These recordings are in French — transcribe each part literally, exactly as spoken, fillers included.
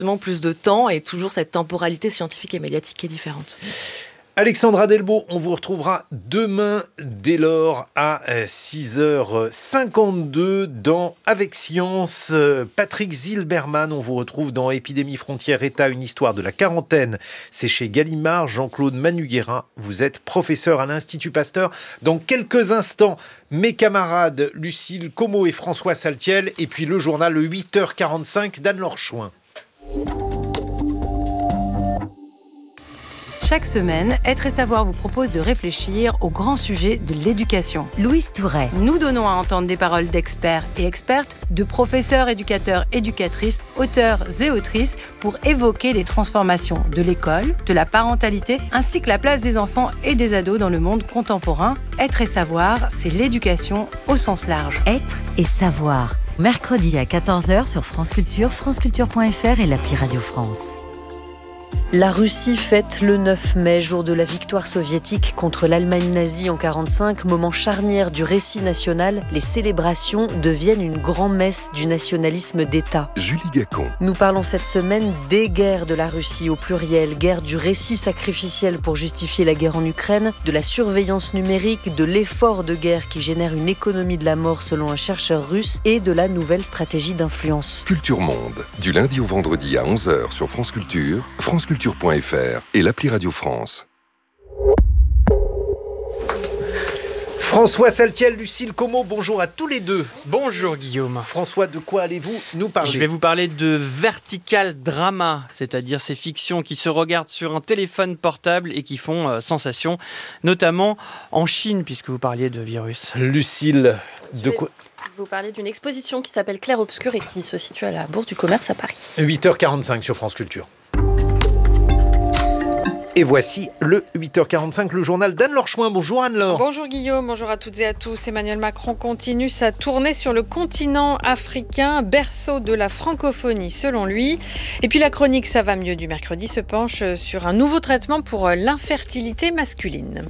plus de temps et toujours cette temporalité scientifique et médiatique qui est différente. Alexandra Delbo, on vous retrouvera demain dès lors à six heures cinquante-deux dans Avec Science. Patrick Zilberman, on vous retrouve dans Épidémie Frontières État, une histoire de la quarantaine. C'est chez Gallimard. Jean-Claude Manuguerin, vous êtes professeur à l'Institut Pasteur. Dans quelques instants, mes camarades Lucille Como et François Saltiel. Et puis le journal huit heures quarante-cinq d'Anne-Laure Chouin. Chaque semaine, Être et Savoir vous propose de réfléchir au grand sujet de l'éducation. Louise Touret. Nous donnons à entendre des paroles d'experts et expertes, de professeurs, éducateurs, éducatrices, auteurs et autrices pour évoquer les transformations de l'école, de la parentalité, ainsi que la place des enfants et des ados dans le monde contemporain. Être et Savoir, c'est l'éducation au sens large. Être et Savoir. Mercredi à quatorze heures sur France Culture, franceculture point f r et l'appli Radio France. La Russie fête le neuf mai, jour de la victoire soviétique contre l'Allemagne nazie en quarante-cinq, moment charnière du récit national. Les célébrations deviennent une grand-messe du nationalisme d'État. Julie Gacon. Nous parlons cette semaine des guerres de la Russie au pluriel, guerre du récit sacrificiel pour justifier la guerre en Ukraine, de la surveillance numérique, de l'effort de guerre qui génère une économie de la mort selon un chercheur russe et de la nouvelle stratégie d'influence. Culture Monde, du lundi au vendredi à onze heures sur France Culture, France Culture. .fr et l'appli Radio France. François Saltiel, Lucille Como, bonjour à tous les deux. Bonjour Guillaume. François, de quoi allez-vous nous parler ? Je vais vous parler de vertical drama, c'est-à-dire ces fictions qui se regardent sur un téléphone portable et qui font euh, sensation, notamment en Chine, puisque vous parliez de virus. Lucille, de quoi ? Vous parlez d'une exposition qui s'appelle Clair Obscur et qui se situe à la Bourse du Commerce à Paris. huit heures quarante-cinq sur France Culture. Et voici le huit heures quarante-cinq, le journal d'Anne-Laure Chouin. Bonjour Anne-Laure. Bonjour Guillaume, bonjour à toutes et à tous. Emmanuel Macron continue sa tournée sur le continent africain, berceau de la francophonie selon lui. Et puis la chronique Ça va mieux du mercredi se penche sur un nouveau traitement pour l'infertilité masculine.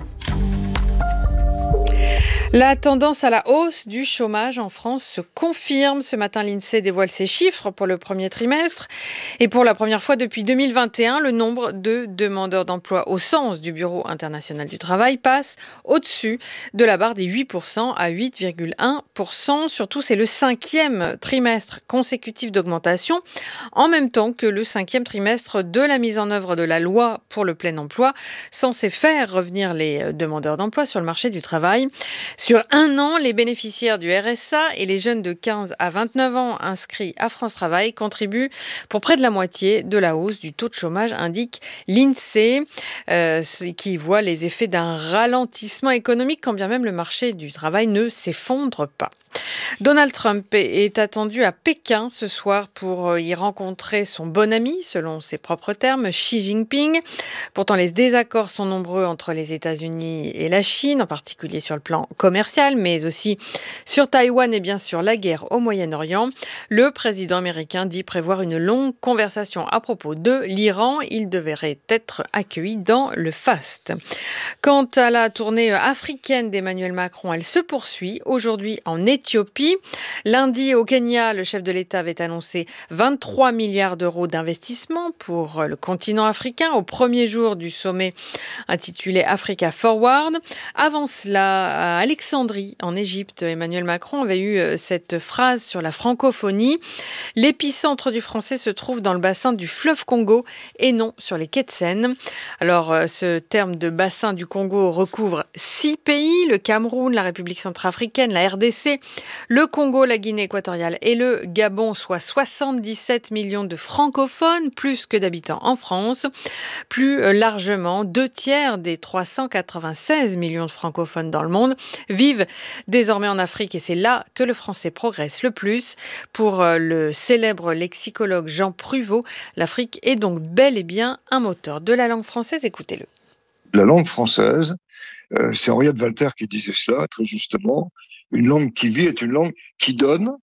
La tendance à la hausse du chômage en France se confirme. Ce matin, l'INSEE dévoile ses chiffres pour le premier trimestre. Et pour la première fois depuis deux mille vingt et un, le nombre de demandeurs d'emploi au sens du Bureau international du travail passe au-dessus de la barre des huit pour cent à huit virgule un pour cent. Surtout, c'est le cinquième trimestre consécutif d'augmentation, en même temps que le cinquième trimestre de la mise en œuvre de la loi pour le plein emploi, censée faire revenir les demandeurs d'emploi sur le marché du travail. Sur un an, les bénéficiaires du R S A et les jeunes de quinze à vingt-neuf ans inscrits à France Travail contribuent pour près de la moitié de la hausse du taux de chômage, indique l'INSEE, euh, qui voit les effets d'un ralentissement économique quand bien même le marché du travail ne s'effondre pas. Donald Trump est attendu à Pékin ce soir pour y rencontrer son bon ami, selon ses propres termes, Xi Jinping. Pourtant, les désaccords sont nombreux entre les États-Unis et la Chine, en particulier sur le plan commercial, mais aussi sur Taïwan et bien sûr la guerre au Moyen-Orient. Le président américain dit prévoir une longue conversation à propos de l'Iran. Il devrait être accueilli dans le faste. Quant à la tournée africaine d'Emmanuel Macron, elle se poursuit aujourd'hui en Éthiopie. Lundi, au Kenya, le chef de l'État avait annoncé vingt-trois milliards d'euros d'investissement pour le continent africain au premier jour du sommet intitulé Africa Forward. Avant cela, à Alexandrie, en Égypte, Emmanuel Macron avait eu cette phrase sur la francophonie. L'épicentre du français se trouve dans le bassin du fleuve Congo et non sur les quais de Seine. Alors, ce terme de bassin du Congo recouvre six pays, le Cameroun, la République centrafricaine, la R D C, le Congo, la Guinée équatoriale et le Gabon, soit soixante-dix-sept millions de francophones, plus que d'habitants en France. Plus largement, deux tiers des trois cent quatre-vingt-seize millions de francophones dans le monde vivent désormais en Afrique et c'est là que le français progresse le plus. Pour le célèbre lexicologue Jean Pruvot, l'Afrique est donc bel et bien un moteur de la langue française. Écoutez-le. La langue française, euh, c'est Henriette Walter qui disait cela très justement. Une langue qui vit est une langue qui donne,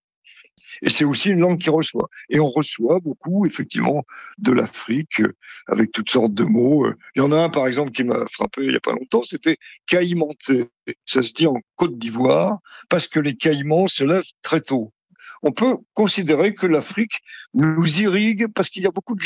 et c'est aussi une langue qui reçoit. Et on reçoit beaucoup, effectivement, de l'Afrique, euh, avec toutes sortes de mots. Il y en a un, par exemple, qui m'a frappé il n'y a pas longtemps, c'était caïmanté. Ça se dit en Côte d'Ivoire, parce que les caïmans se lèvent très tôt. On peut considérer que l'Afrique nous irrigue, parce qu'il y a beaucoup de